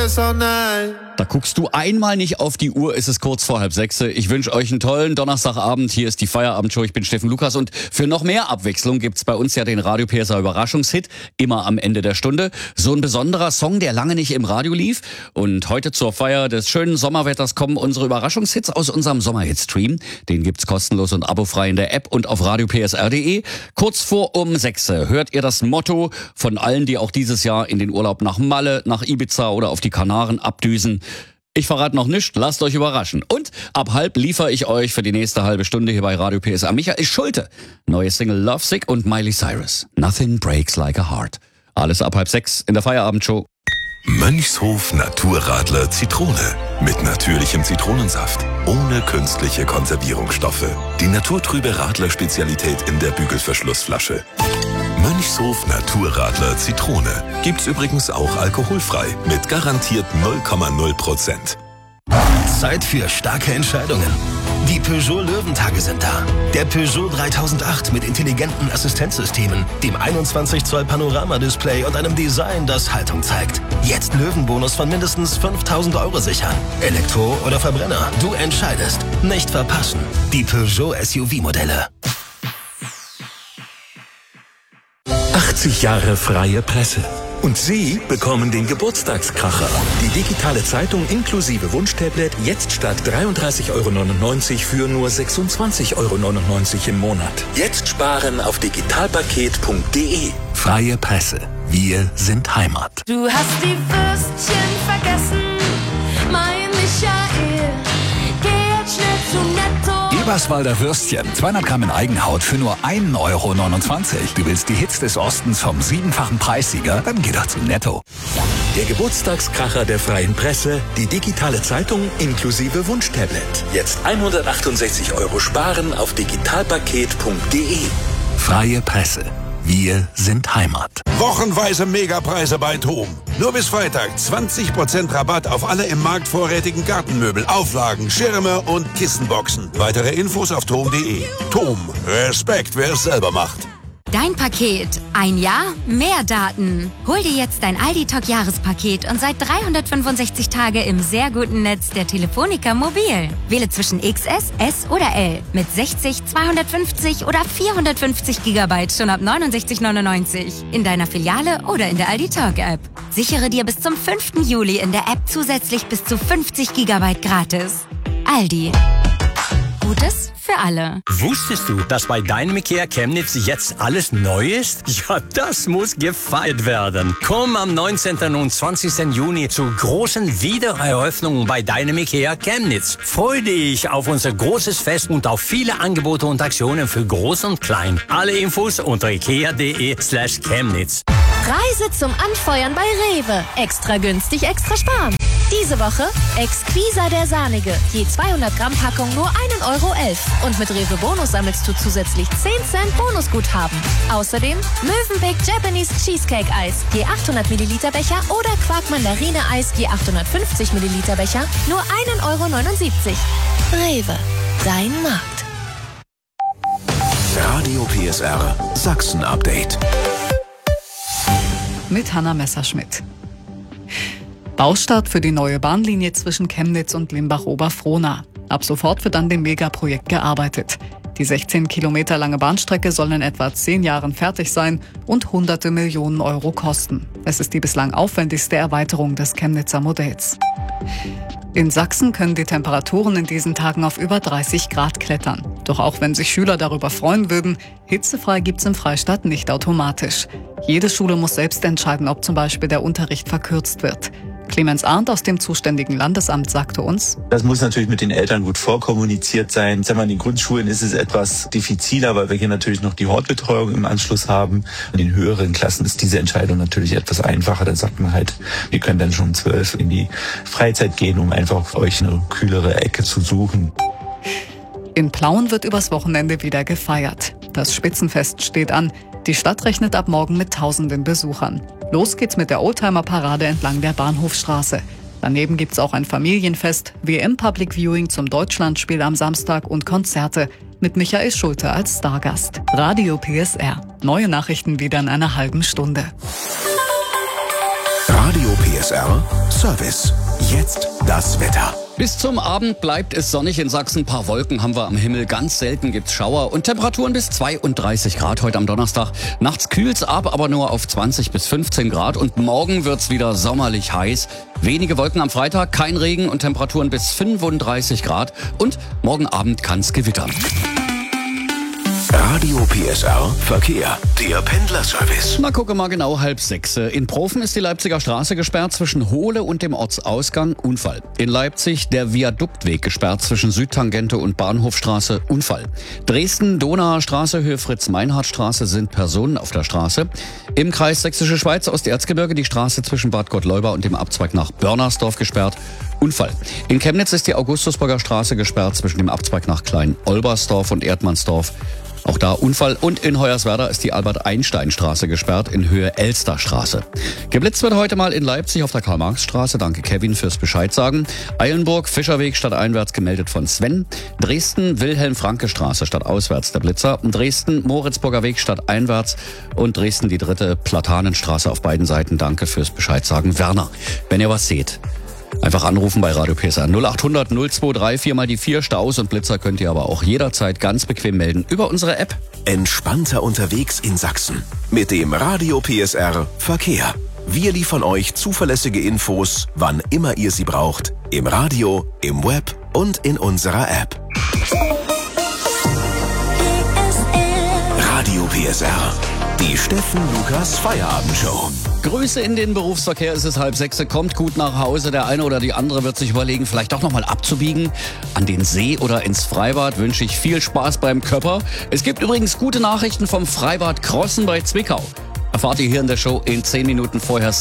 voulais s'en aller. Da guckst du einmal nicht auf die Uhr, ist es kurz vor 5:30. Ich wünsche euch einen tollen Donnerstagabend. Hier ist die Feierabendshow. Ich bin Steffen Lukas und für noch mehr Abwechslung gibt's bei uns ja den Radio PSR Überraschungshit, immer am Ende der Stunde. So ein besonderer Song, der lange nicht im Radio lief. Und heute zur Feier des schönen Sommerwetters kommen unsere Überraschungshits aus unserem Sommerhit-Stream. Den gibt's kostenlos und abofrei in der App und auf radiopsr.de. Kurz vor um 6 hört ihr das Motto von allen, die auch dieses Jahr in den Urlaub nach Malle, nach Ibiza oder auf die Kanaren abdüsen. Ich verrate noch nichts, lasst euch überraschen. Und ab 5 liefere ich euch für die nächste halbe Stunde hier bei Radio PSR Michael Schulte. Neue Single Lovesick und Miley Cyrus. Nothing breaks like a heart. Alles ab 5:30 in der Feierabendshow. Mönchshof Naturradler Zitrone. Mit natürlichem Zitronensaft. Ohne künstliche Konservierungsstoffe. Die naturtrübe Radler-Spezialität in der Bügelverschlussflasche. Mönchshof Naturradler Zitrone. Gibt's übrigens auch alkoholfrei. Mit garantiert 0,0%. Zeit für starke Entscheidungen. Die Peugeot Löwentage sind da. Der Peugeot 3008 mit intelligenten Assistenzsystemen, dem 21 Zoll Panoramadisplay und einem Design, das Haltung zeigt. Jetzt Löwenbonus von mindestens 5.000 € sichern. Elektro oder Verbrenner, du entscheidest. Nicht verpassen. Die Peugeot SUV-Modelle. 80 Jahre freie Presse. Und Sie bekommen den Geburtstagskracher. Die digitale Zeitung inklusive Wunschtablet jetzt statt 33,99 € für nur 26,99 € im Monat. Jetzt sparen auf digitalpaket.de. Freie Presse. Wir sind Heimat. Du hast die Würstchen vergessen, mein Michael. Geh jetzt schnell zu Netto. Eberswalder Würstchen, 200 Gramm in Eigenhaut für nur 1,29 €. Du willst die Hits des Ostens vom 7-fachen Preissieger? Dann geh doch zu Netto. Der Geburtstagskracher der freien Presse, die digitale Zeitung inklusive Wunschtablet. Jetzt 168 € sparen auf digitalpaket.de. Freie Presse. Wir sind Heimat. Wochenweise Megapreise bei TOM. Nur bis Freitag 20% Rabatt auf alle im Markt vorrätigen Gartenmöbel, Auflagen, Schirme und Kissenboxen. Weitere Infos auf tom.de. TOM. Respekt, wer es selber macht. Dein Paket. Ein Jahr, mehr Daten. Hol dir jetzt dein Aldi-Talk-Jahrespaket und seit 365 Tage im sehr guten Netz der Telefonica Mobil. Wähle zwischen XS, S oder L mit 60, 250 oder 450 GB schon ab 69,99 € in deiner Filiale oder in der Aldi-Talk-App. Sichere dir bis zum 5. Juli in der App zusätzlich bis zu 50 GB gratis. Aldi. Gutes für alle. Wusstest du, dass bei deinem IKEA Chemnitz jetzt alles neu ist? Ja, das muss gefeiert werden. Komm am 19. und 20. Juni zu großen Wiedereröffnungen bei deinem IKEA Chemnitz. Freu dich auf unser großes Fest und auf viele Angebote und Aktionen für Groß und Klein. Alle Infos unter ikea.de/Chemnitz. Reise zum Anfeuern bei Rewe. Extra günstig, extra sparen. Diese Woche Exquisa der Sahnige. Je 200 Gramm Packung nur 1,11 € Und mit Rewe Bonus sammelst du zusätzlich 10 Cent Bonusguthaben. Außerdem Mövenpick Japanese Cheesecake Eis. Je 800 Milliliter Becher oder Quark Mandarine Eis. Je 850 Milliliter Becher. Nur 1,79 €. Rewe. Dein Markt. Radio PSR Sachsen Update. Mit Hanna Messerschmidt. Baustart für die neue Bahnlinie zwischen Chemnitz und Limbach-Oberfrohna. Ab sofort wird an dem Megaprojekt gearbeitet. Die 16 Kilometer lange Bahnstrecke soll in etwa 10 Jahren fertig sein und hunderte Millionen € kosten. Es ist die bislang aufwendigste Erweiterung des Chemnitzer Modells. In Sachsen können die Temperaturen in diesen Tagen auf über 30 Grad klettern. Doch auch wenn sich Schüler darüber freuen würden, hitzefrei gibt's im Freistaat nicht automatisch. Jede Schule muss selbst entscheiden, ob zum Beispiel der Unterricht verkürzt wird. Clemens Arndt aus dem zuständigen Landesamt sagte uns: Das muss natürlich mit den Eltern gut vorkommuniziert sein. Sagen wir, in den Grundschulen ist es etwas diffiziler, weil wir hier natürlich noch die Hortbetreuung im Anschluss haben. In den höheren Klassen ist diese Entscheidung natürlich etwas einfacher. Da sagt man halt, wir können dann schon um 12 in die Freizeit gehen, um einfach für euch eine kühlere Ecke zu suchen. In Plauen wird übers Wochenende wieder gefeiert. Das Spitzenfest steht an. Die Stadt rechnet ab morgen mit tausenden Besuchern. Los geht's mit der Oldtimer-Parade entlang der Bahnhofstraße. Daneben gibt's auch ein Familienfest, WM-Public Viewing zum Deutschlandspiel am Samstag und Konzerte mit Michael Schulte als Stargast. Radio PSR. Neue Nachrichten wieder in einer halben Stunde. Radio PSR Service. Jetzt das Wetter. Bis zum Abend bleibt es sonnig in Sachsen. Ein paar Wolken haben wir am Himmel. Ganz selten gibt's Schauer und Temperaturen bis 32 Grad heute am Donnerstag. Nachts kühlt's ab, aber nur auf 20 bis 15 Grad. Und morgen wird's wieder sommerlich heiß. Wenige Wolken am Freitag, kein Regen und Temperaturen bis 35 Grad. Und morgen Abend kann's gewittern. Radio PSR Verkehr. Der Pendlerservice. Na, gucke mal genau, 5:30. In Profen ist die Leipziger Straße gesperrt zwischen Hohle und dem Ortsausgang. Unfall. In Leipzig der Viaduktweg gesperrt zwischen Südtangente und Bahnhofstraße. Unfall. Dresden, Donauer Straße, Höhe Fritz-Meinhardt-Straße sind Personen auf der Straße. Im Kreis Sächsische Schweiz Osterzgebirge die Straße zwischen Bad Gottleuba und dem Abzweig nach Börnersdorf gesperrt. Unfall. In Chemnitz ist die Augustusburger Straße gesperrt zwischen dem Abzweig nach Klein-Olbersdorf und Erdmannsdorf. Auch da Unfall. Und in Hoyerswerda ist die Albert-Einstein-Straße gesperrt in Höhe Elsterstraße. Geblitzt wird heute mal in Leipzig auf der Karl-Marx-Straße. Danke Kevin fürs Bescheid sagen. Eilenburg, Fischerweg stadteinwärts gemeldet von Sven. Dresden, Wilhelm-Franke-Straße stadtauswärts der Blitzer. Dresden, Moritzburger Weg stadteinwärts. Und Dresden die 3. Platanenstraße auf beiden Seiten. Danke fürs Bescheid sagen. Werner, wenn ihr was seht, einfach anrufen bei Radio PSR 0800 023 4 mal die 4. Staus und Blitzer könnt ihr aber auch jederzeit ganz bequem melden über unsere App. Entspannter unterwegs in Sachsen. Mit dem Radio PSR Verkehr. Wir liefern euch zuverlässige Infos, wann immer ihr sie braucht. Im Radio, im Web und in unserer App. Radio PSR. Die Steffen Lukas Feierabendshow. Grüße in den Berufsverkehr, es ist 5:30, kommt gut nach Hause. Der eine oder die andere wird sich überlegen, vielleicht auch nochmal abzubiegen. An den See oder ins Freibad wünsche ich viel Spaß beim Köpper. Es gibt übrigens gute Nachrichten vom Freibad Crossen bei Zwickau. Erfahrt ihr hier in der Show in 10 Minuten vorher.